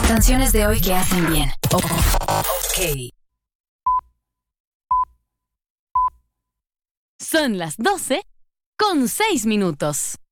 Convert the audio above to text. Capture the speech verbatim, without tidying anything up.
Canciones de hoy que hacen bien. Oh, ok. Son las doce con seis minutos.